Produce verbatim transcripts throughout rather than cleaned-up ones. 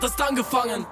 Das ist angefangen.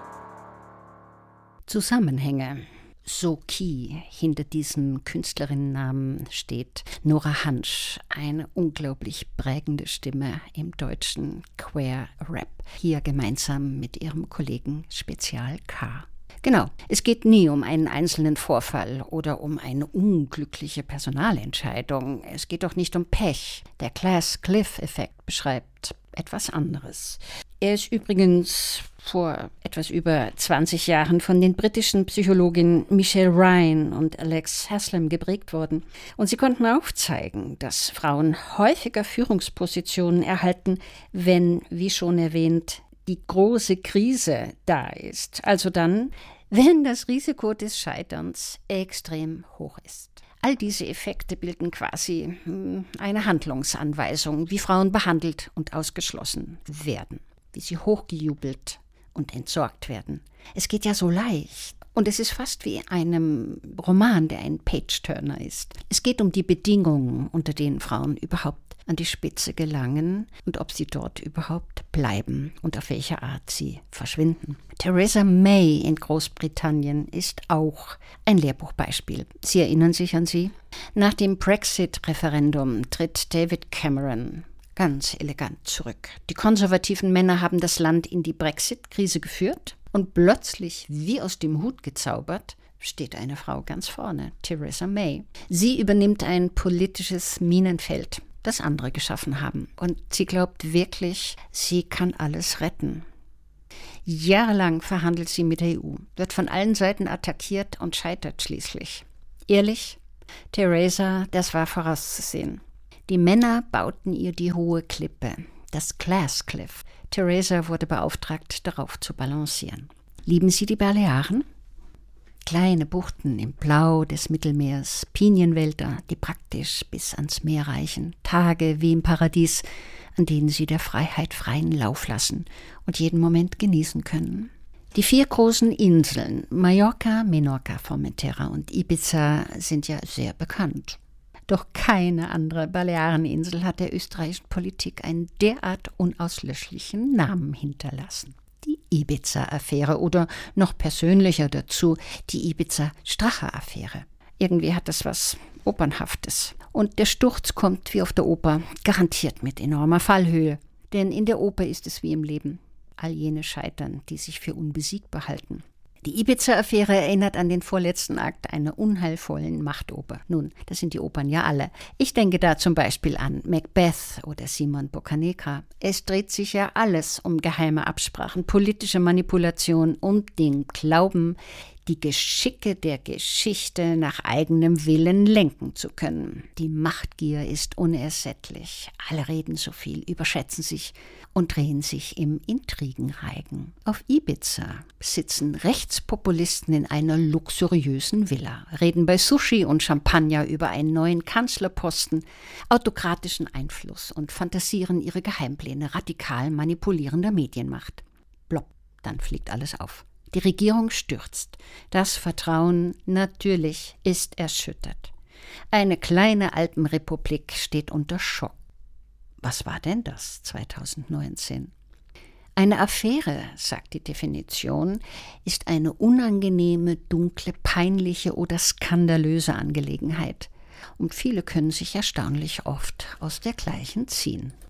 Zusammenhänge. So key hinter diesem Künstlerinnennamen steht Nora Hansch, eine unglaublich prägende Stimme im deutschen Queer Rap. Hier gemeinsam mit ihrem Kollegen Spezial K. Genau, es geht nie um einen einzelnen Vorfall oder um eine unglückliche Personalentscheidung. Es geht auch nicht um Pech. Der Glass-Cliff-Effekt beschreibt etwas anderes. Er ist übrigens vor etwas über zwanzig Jahren von den britischen Psychologinnen Michelle Ryan und Alex Haslam geprägt worden. Und sie konnten aufzeigen, dass Frauen häufiger Führungspositionen erhalten, wenn, wie schon erwähnt, die große Krise da ist. Also dann, wenn das Risiko des Scheiterns extrem hoch ist. All diese Effekte bilden quasi eine Handlungsanweisung, wie Frauen behandelt und ausgeschlossen werden, wie sie hochgejubelt und entsorgt werden. Es geht ja so leicht. Und es ist fast wie einem Roman, der ein Page-Turner ist. Es geht um die Bedingungen, unter denen Frauen überhaupt an die Spitze gelangen und ob sie dort überhaupt bleiben und auf welche Art sie verschwinden. Theresa May in Großbritannien ist auch ein Lehrbuchbeispiel. Sie erinnern sich an sie? Nach dem Brexit-Referendum tritt David Cameron ganz elegant zurück. Die konservativen Männer haben das Land in die Brexit-Krise geführt und plötzlich, wie aus dem Hut gezaubert, steht eine Frau ganz vorne, Theresa May. Sie übernimmt ein politisches Minenfeld, das andere geschaffen haben. Und sie glaubt wirklich, sie kann alles retten. Jahrelang verhandelt sie mit der E U, wird von allen Seiten attackiert und scheitert schließlich. Ehrlich, Theresa, das war vorauszusehen. Die Männer bauten ihr die hohe Klippe, das Glass Cliff. Theresa wurde beauftragt, darauf zu balancieren. Lieben Sie die Balearen? Kleine Buchten im Blau des Mittelmeers, Pinienwälder, die praktisch bis ans Meer reichen, Tage wie im Paradies, an denen Sie der Freiheit freien Lauf lassen und jeden Moment genießen können. Die vier großen Inseln, Mallorca, Menorca, Formentera und Ibiza, sind ja sehr bekannt. Doch keine andere Baleareninsel hat der österreichischen Politik einen derart unauslöschlichen Namen hinterlassen. Die Ibiza-Affäre oder noch persönlicher dazu, die Ibiza-Strache-Affäre. Irgendwie hat das was Opernhaftes. Und der Sturz kommt wie auf der Oper, garantiert mit enormer Fallhöhe. Denn in der Oper ist es wie im Leben. All jene scheitern, die sich für unbesiegbar halten. Die Ibiza-Affäre erinnert an den vorletzten Akt einer unheilvollen Machtoper. Nun, das sind die Opern ja alle. Ich denke da zum Beispiel an Macbeth oder Simon Boccanegra. Es dreht sich ja alles um geheime Absprachen, politische Manipulation und den Glauben, die Geschicke der Geschichte nach eigenem Willen lenken zu können. Die Machtgier ist unersättlich. Alle reden so viel, überschätzen sich und drehen sich im Intrigenreigen. Auf Ibiza sitzen Rechtspopulisten in einer luxuriösen Villa, reden bei Sushi und Champagner über einen neuen Kanzlerposten, autokratischen Einfluss und fantasieren ihre Geheimpläne radikal manipulierender Medienmacht. Plopp, dann fliegt alles auf. Die Regierung stürzt. Das Vertrauen natürlich ist erschüttert. Eine kleine Alpenrepublik steht unter Schock. Was war denn das zweitausendneunzehn? Eine Affäre, sagt die Definition, ist eine unangenehme, dunkle, peinliche oder skandalöse Angelegenheit. Und viele können sich erstaunlich oft aus der gleichen ziehen.